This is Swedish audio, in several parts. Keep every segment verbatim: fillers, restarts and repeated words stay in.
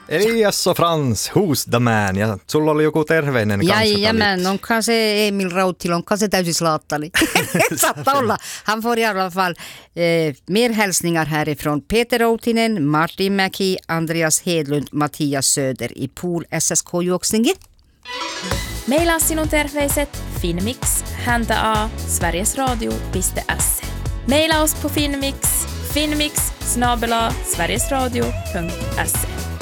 Elias och Frans, who's the man? Ja sulla oli joku terveinen kanssa. Jajamän, onkaan se Emil Rauttil, onkaan se täysin slaattali. Saattaa olla. Han får i alla fall eh, mer hälsningar härifrån Peter Outinen, Martin Mäki, Andreas Hedlund, Mattias Söder i Pool S S K Juoksingi. Meillä sinun terveiset Finmix, häntä a, sverigesradio piste se. Maila oss på Finmix, finmix snabel-a sverigesradio punkt se.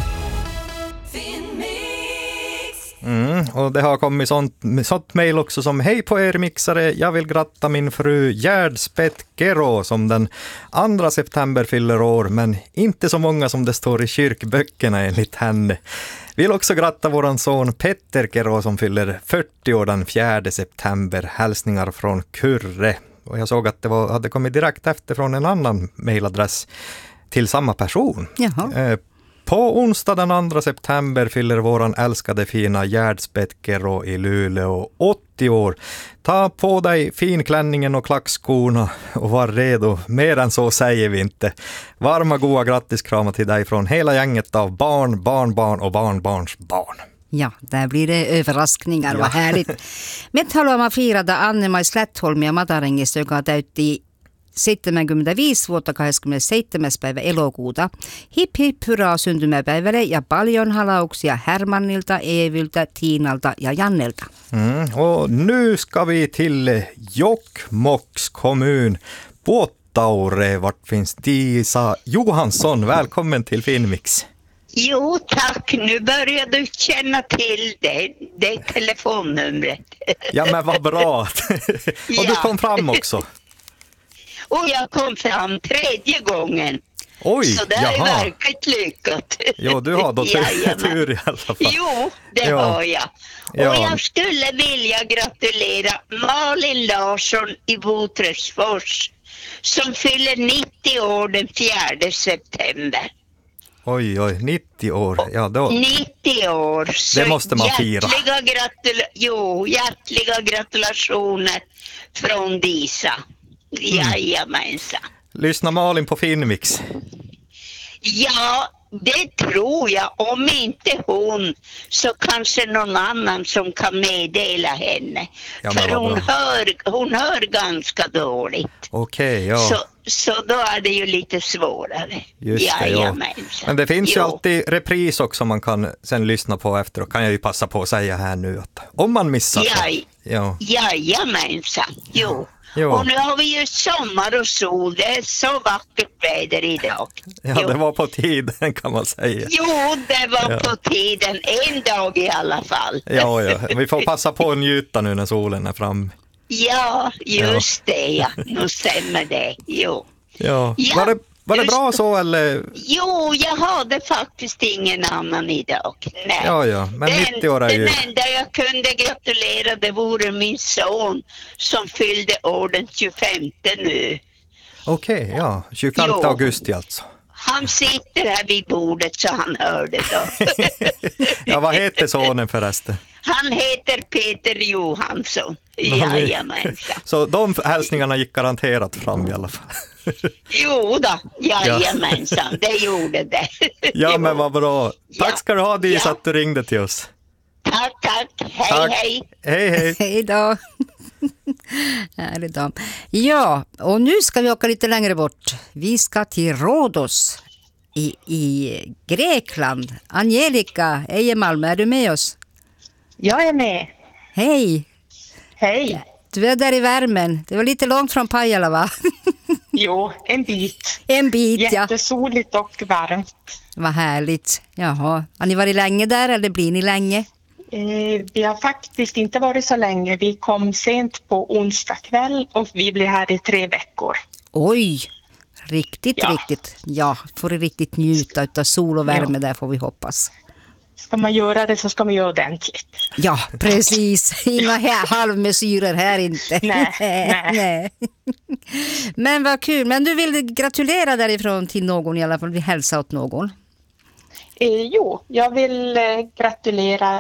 Mm, och det har kommit sånt, sånt mejl också som hej på er mixare, jag vill gratta min fru Gerd Spett Kero som den andra september fyller år, men inte så många som det står i kyrkböckerna enligt henne. Vill också gratta våran son Petter Kero som fyller fyrtio år den fjärde september. Hälsningar från Kurre. Och jag såg att det var, hade kommit direkt efter från en annan mejladress till samma person. Jaha. Eh, På onsdag den andra september fyller våran älskade fina Gerd Spett Kero i Luleå åttio år. Ta på dig finklänningen och klackskorna och var redo. Mer än så säger vi inte. Varma goda grattiskramar till dig från hela gänget av barn, barnbarn och barnbarns barn. Ja, där blir det överraskningar, ja. Vad härligt. Me haluamme fiirata Anne-Mai Slättholmia Matarengista, joka täytti seitsemänkymmentäviisi vuotta kahdeskymmenesseitsemäs päivä elokuuta. Hip hip hurraa syntymäpäivälle ja paljon halauksia Hermannilta, Eeviltä, Tiinalta ja Jannelta. Mm, och nu ska vi till Jokkmokks kommun, Puottaure. Vart finns Disa Johansson? Välkommen till Finmix. Jo, tack. Nu börjar du känna till det, det telefonnumret. Ja, men vad bra. Och du kom fram också. Och jag kom fram tredje gången. Oj, så det är jaha. verkligt lyckat. Jo, du har då tur, tur i alla fall. Jo, det ja. har jag. Och ja. jag skulle vilja gratulera Malin Larsson i Boträsfors som fyller nittio år den fjärde september. Oj, oj, nittio år. Ja, då. nittio år. Så det måste man fira. Hjärtliga, gratula- jo, hjärtliga gratulationer från Disa. Jajamensan. Lyssna Malin på Finmix. Ja, det tror jag. Om inte hon så kanske någon annan som kan meddela henne. Ja, för hon hör, hon hör ganska dåligt. Okej, ja. Så, så då är det ju lite svårare. Just det, ja. Men det finns jo. ju alltid repris också man kan sen lyssna på efter, och kan jag ju passa på att säga här nu att om man missar så. Jaj, ja. Jajamensan, jo. Jo. Och nu har vi ju sommar och sol. Det är så vackert väder idag. Ja, jo. det var på tiden kan man säga. Jo, det var ja. på tiden. En dag i alla fall. Ja, ja. Vi får passa på att njuta nu när solen är fram. Ja, just ja. det. Ja. Nu stämmer det. Jo. Ja. Ja, var det, var det just... bra så eller? Jo, jag hade faktiskt ingen annan idag. Nej. Ja, ja. Men den, nittio år är ju... Den enda jag kunde gratulera det vore min son som fyllde år den tjugofemte nu. Okej, okay, ja. tjugofemte jo. augusti alltså. Han sitter här vid bordet så han hörde då. Ja, vad heter sonen förresten? Han heter Peter Johansson. Jajamensan. Så de hälsningarna gick garanterat fram i alla fall. Jo då, jajamensan, det gjorde det. Ja, men vad bra. Tack ja. ska du ha, Dis, ja. att du ringde till oss. Tack, tack. Hej, tack. hej. Hej, hej. Hej då. Härligt då. Ja, och nu ska vi åka lite längre bort. Vi ska till Rhodos i, i Grekland. Angelica Ejemalm, är du med oss? Jag är med. Hej. Hej. Du är där i värmen. Det var lite långt från Pajala, va? Jo, en bit. En bit, ja. Jättesoligt och varmt. Vad härligt. Jaha. Har ni varit länge där eller blir ni länge? Eh, vi har faktiskt inte varit så länge. Vi kom sent på onsdag kväll och vi blir här i tre veckor. Oj, riktigt, ja. riktigt. Ja, får du riktigt njuta av sol och värme ja. Där får vi hoppas. Ska man göra det så ska man göra ordentligt. Ja, precis. Inga halvmesyrer här inte. Nej, nej. nej. Men vad kul. Men du vill gratulera därifrån till någon i alla fall. Vi hälsa åt någon. Eh, jo, jag vill eh, gratulera